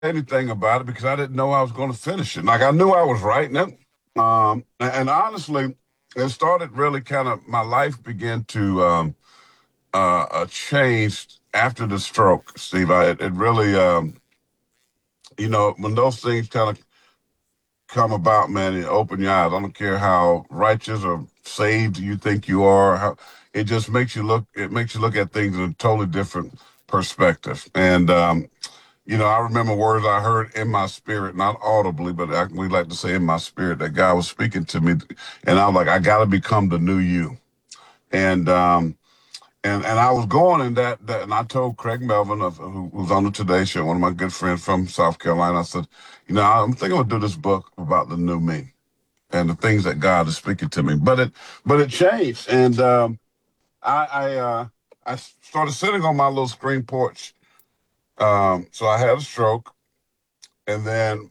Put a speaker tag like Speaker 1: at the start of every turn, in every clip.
Speaker 1: anything about it because I didn't know I was going to finish it. Like I knew I was writing it. And honestly, it started really kind of my life began to change after the stroke, Steve. It really, when those things kind of come about, man, it open your eyes. I don't care how righteous or saved you think you are. How it just makes you look. It makes you look at things in a totally different perspective. And I remember words I heard in my spirit, not audibly, but we like to say in my spirit that God was speaking to me, and I was like, I got to become the new you. And and I was going in that, and I told Craig Melvin, who was on the Today Show, one of my good friends from South Carolina. I said, I'm thinking I'm gonna do this book about the new me and the things that God is speaking to me. But it changed, and I I, uh, I started sitting on my little screen porch. So I had a stroke, and then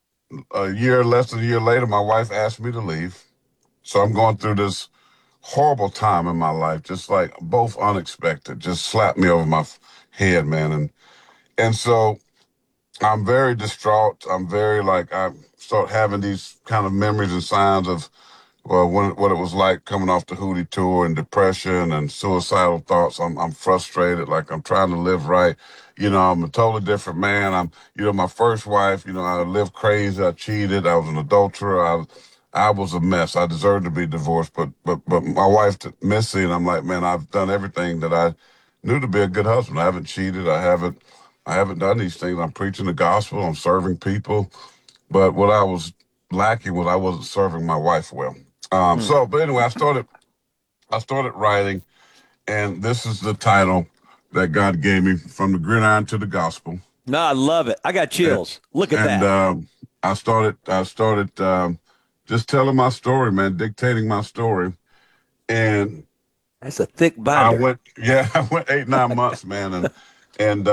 Speaker 1: less than a year later, my wife asked me to leave. So I'm going through this horrible time in my life, just like both unexpected, just slapped me over my head, man. And so I'm very distraught. I'm very like I start having these kind of memories and signs of what it was like coming off the Hootie tour and depression and suicidal thoughts. I'm frustrated, like I'm trying to live right. I'm a totally different man. My first wife, I lived crazy. I cheated. I was an adulterer. I was a mess. I deserved to be divorced, but my wife, Missy, and I'm like, man, I've done everything that I knew to be a good husband. I haven't cheated. I haven't done these things. I'm preaching the gospel. I'm serving people. But what I was lacking was I wasn't serving my wife well.
Speaker 2: Hmm.
Speaker 1: But anyway, I started writing, and this is the title that God gave me, From the Gridiron to the Gospel.
Speaker 2: No, I love it. I got
Speaker 1: And,
Speaker 2: chills. Look at
Speaker 1: and
Speaker 2: that.
Speaker 1: I started just telling my story, man, dictating my story. And
Speaker 2: That's a thick
Speaker 1: I
Speaker 2: binder.
Speaker 1: went, yeah, I went 8, 9 months, man. And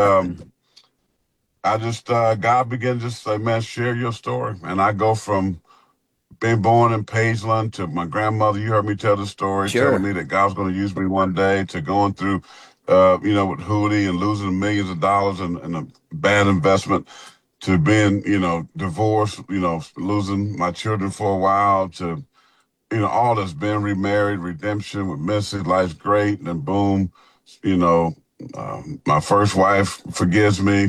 Speaker 1: I just, God began to say, man, share your story. And I go from being born in Pageland to my grandmother, you heard me tell the story, telling
Speaker 2: Sure.
Speaker 1: me that God's going to use me one day, to going through, with Hootie and losing millions of dollars and a bad investment, to being, divorced, losing my children for a while, to, all that's been remarried, redemption with Missy, life's great, and then boom, you know, my first wife forgives me.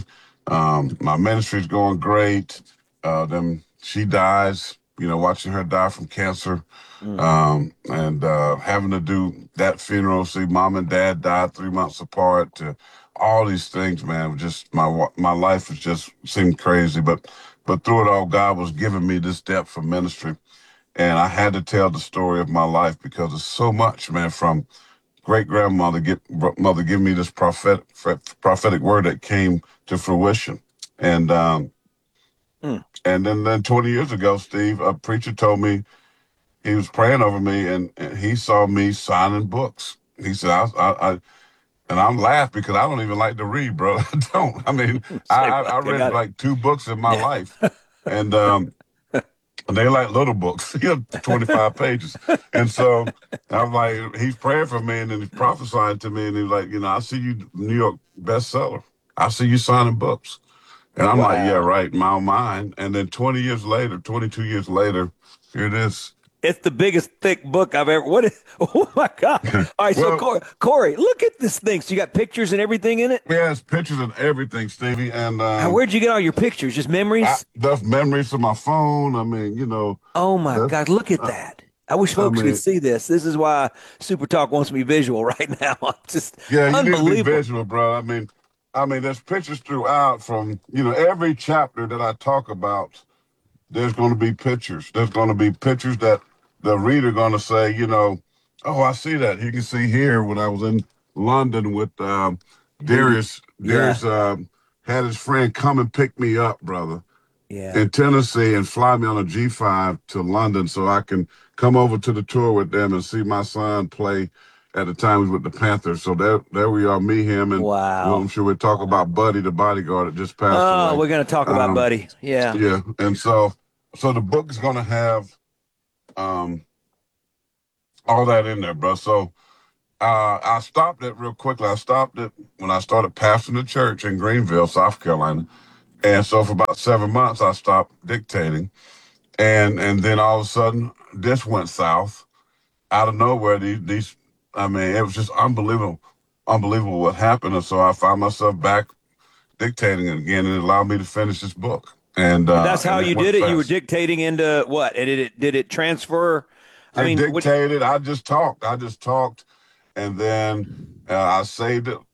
Speaker 1: My ministry's going great. Then she dies, watching her die from cancer,
Speaker 2: Mm.
Speaker 1: and having to do that funeral, see mom and dad died 3 months apart, to all these things, man. Just my life was just seemed crazy, but through it all, God was giving me this depth of ministry, and I had to tell the story of my life because it's so much, man. From great grandmother, get mother, give me this prophetic word that came to fruition, and um,
Speaker 2: Mm.
Speaker 1: and then 20 years ago, Steve, a preacher told me he was praying over me, and he saw me signing books. He said, and I'm laughing because I don't even like to read, bro. I don't. I mean, I,
Speaker 2: Say
Speaker 1: I
Speaker 2: what?
Speaker 1: I
Speaker 2: I
Speaker 1: read
Speaker 2: got it.
Speaker 1: like two books in my
Speaker 2: Yeah.
Speaker 1: life, and they like little books, 25 pages. And so I'm like, he's praying for me, and then he's prophesying to me, and he's like, I see you New York bestseller. I see you signing books. And I'm like, yeah,
Speaker 2: Wow.
Speaker 1: right, my own mind. And then 20 years later, 22 years later, here it is.
Speaker 2: It's the biggest thick book I've ever. What is? Oh my God! All right, so
Speaker 1: Well,
Speaker 2: Corey, look at this thing. So you got pictures and everything in it.
Speaker 1: we has pictures and everything, Stevie. And
Speaker 2: Where'd you get all your pictures? Just
Speaker 1: I,
Speaker 2: memories?
Speaker 1: that's memories of my phone. I mean,
Speaker 2: Oh my
Speaker 1: that's,
Speaker 2: God! Look at
Speaker 1: uh,
Speaker 2: that. I wish
Speaker 1: I
Speaker 2: folks could
Speaker 1: mean,
Speaker 2: see this. This is why Super Talk wants me visual right now. Just
Speaker 1: yeah, you need to be
Speaker 2: unbelievable.
Speaker 1: visual, bro. I mean, there's pictures throughout from, every chapter that I talk about. There's going to be pictures. There's going to be pictures that the reader going to say, oh, I see that. You can see here when I was in London with
Speaker 2: Hootie.
Speaker 1: Darius.
Speaker 2: Yeah.
Speaker 1: Darius had his friend come and pick me up, brother,
Speaker 2: Yeah.
Speaker 1: in Tennessee, and fly me on a G5 to London so I can come over to the tour with them and see my son play. At the time, he was with the Panthers. So there we are, me, him, and well, I'm
Speaker 2: Wow.
Speaker 1: sure we'll talk about Buddy, the bodyguard that just passed
Speaker 2: Oh,
Speaker 1: away.
Speaker 2: we're gonna talk about
Speaker 1: Um,
Speaker 2: Buddy. Yeah.
Speaker 1: yeah, and so the book is gonna have um all that in there, bro. So I stopped it real quickly. I stopped it when I started pastoring the church in Greenville, South Carolina, And so for about 7 months, I stopped dictating. And then all of a sudden, this went south out of nowhere. I mean, it was just unbelievable what happened. And so I found myself back dictating again, and it allowed me to finish this book.
Speaker 2: And that's how
Speaker 1: And it
Speaker 2: you
Speaker 1: went
Speaker 2: did it. You were
Speaker 1: fast.
Speaker 2: dictating into what? And did it transfer? I
Speaker 1: It
Speaker 2: mean, what?
Speaker 1: dictated. I just talked, and then I saved it.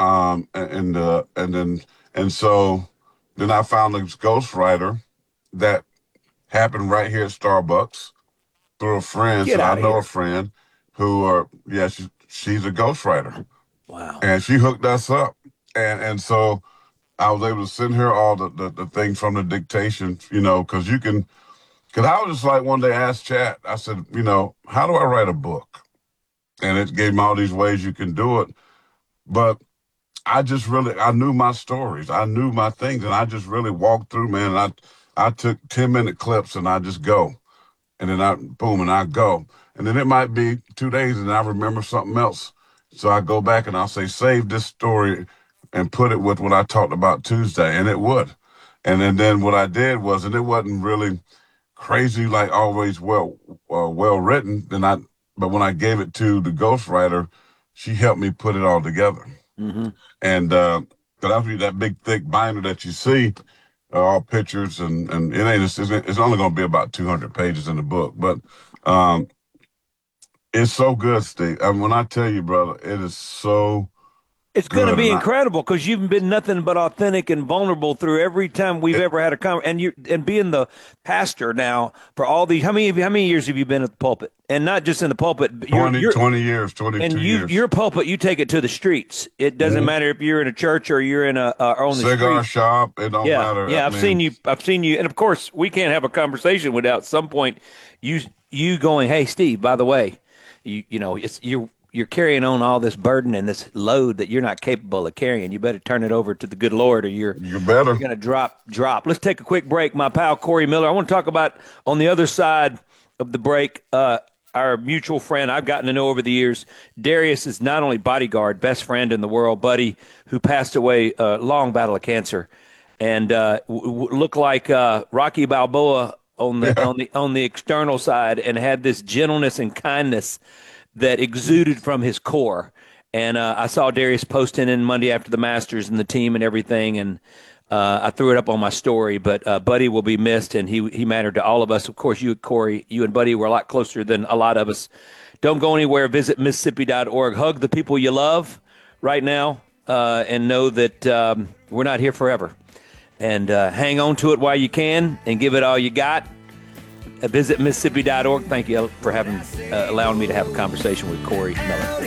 Speaker 1: And so then I found this ghostwriter that happened right here at Starbucks through a friend.
Speaker 2: Get
Speaker 1: So I
Speaker 2: out of
Speaker 1: know a
Speaker 2: here!
Speaker 1: friend she's a ghostwriter,
Speaker 2: Wow.
Speaker 1: and she hooked us up. And so I was able to send her all the things from the dictation, because I was just like one day I asked Chat, I said, how do I write a book? And it gave me all these ways you can do it. But I knew my stories. I knew my things. And I just really walked through, man. And I took 10-minute clips and I just go. And then and I go. And then it might be 2 days and I remember something else. So I go back and I'll say, save this story and put it with what I talked about Tuesday. And it would. And then what I did was, and it wasn't really crazy, like always well written. But when I gave it to the ghostwriter, she helped me put it all together.
Speaker 2: Mm-hmm.
Speaker 1: And that big thick binder that you see are all pictures, and it's only going to be about 200 pages in the book, but it's so good, Steve. I mean, when I tell you, brother, it is so
Speaker 2: It's going to
Speaker 1: good.
Speaker 2: be incredible because you've been nothing but authentic and vulnerable through every time we've ever had a conversation. And being the pastor now for all these, how many years have you been at the pulpit? And not just in the pulpit, but
Speaker 1: 20 years, 22
Speaker 2: and
Speaker 1: years.
Speaker 2: your pulpit, you take it to the streets. It doesn't matter if you're in a church or you're in or on the
Speaker 1: cigar
Speaker 2: street.
Speaker 1: shop. It don't matter.
Speaker 2: Yeah. I've seen you, and of course, we can't have a conversation without some point you going, "Hey, Steve, by the way, you're carrying on all this burden and this load that you're not capable of carrying. You better turn it over to the good Lord, or you're
Speaker 1: better.
Speaker 2: going to drop. Let's take a quick break. My pal Corey Miller. I want to talk about on the other side of the break. Our mutual friend I've gotten to know over the years. Darius is not only bodyguard, best friend in the world, buddy, who passed away long battle of cancer, and looked like Rocky Balboa on the external side, and had this gentleness and kindness that exuded from his core. And I saw Darius posting in Monday after the Masters and the team and everything, and I threw it up on my story. But Buddy will be missed, and he mattered to all of us. Of course, you, Corey, you and Buddy were a lot closer than a lot of us. Don't go anywhere. Visit Mississippi.org. Hug the people you love right now, and know that we're not here forever. And hang on to it while you can, and give it all you got. Visit Mississippi.org. Thank you for allowing me to have a conversation with Corey Miller.